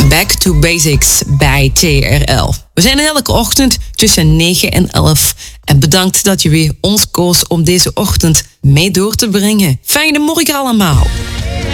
Back to Basics bij TRL. We zijn er elke ochtend tussen 9 en 11. En bedankt dat je weer ons koos om deze ochtend mee door te brengen. Fijne morgen allemaal.